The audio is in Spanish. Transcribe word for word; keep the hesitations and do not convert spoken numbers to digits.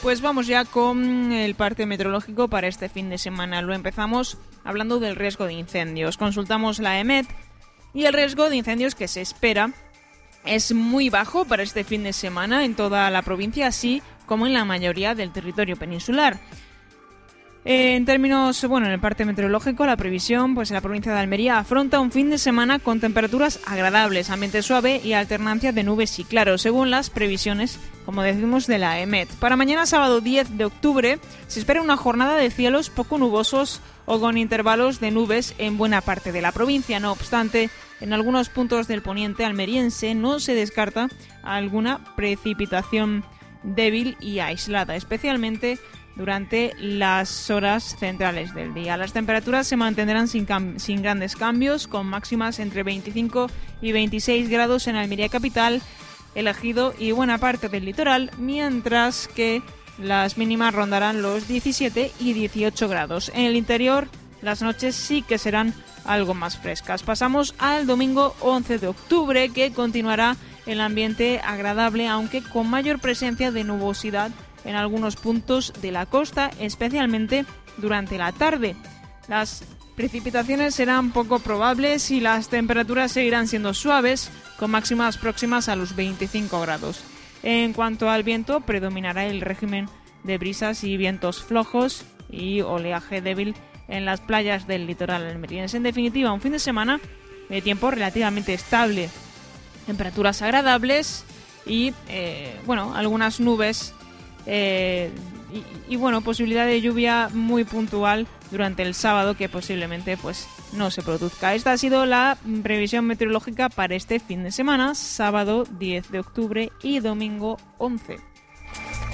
Pues vamos ya con el parte meteorológico para este fin de semana. Lo empezamos hablando del riesgo de incendios. Consultamos la EMET y el riesgo de incendios que se espera es muy bajo para este fin de semana en toda la provincia, así como en la mayoría del territorio peninsular. En términos, bueno, en el parte meteorológico, la previsión, pues la provincia de Almería afronta un fin de semana con temperaturas agradables, ambiente suave y alternancia de nubes y claros, según las previsiones, como decimos, de la EMET. Para mañana, sábado diez de octubre, se espera una jornada de cielos poco nubosos o con intervalos de nubes en buena parte de la provincia. No obstante, en algunos puntos del poniente almeriense no se descarta alguna precipitación débil y aislada, especialmente durante las horas centrales del día. Las temperaturas se mantendrán sin, cam- sin grandes cambios, con máximas entre veinticinco y veintiséis grados en Almería capital, el Ejido y buena parte del litoral, mientras que las mínimas rondarán los diecisiete y dieciocho grados. En el interior, las noches sí que serán algo más frescas. Pasamos al domingo once de octubre, que continuará el ambiente agradable, aunque con mayor presencia de nubosidad en algunos puntos de la costa, especialmente durante la tarde. Las precipitaciones serán poco probables y las temperaturas seguirán siendo suaves, con máximas próximas a los veinticinco grados. En cuanto al viento, predominará el régimen de brisas y vientos flojos y oleaje débil en las playas del litoral almeriense. En definitiva, un fin de semana de tiempo relativamente estable, temperaturas agradables y, eh, bueno, algunas nubes Eh, y, y bueno, posibilidad de lluvia muy puntual durante el sábado, que posiblemente pues no se produzca. Esta ha sido la previsión meteorológica para este fin de semana, sábado diez de octubre y domingo once.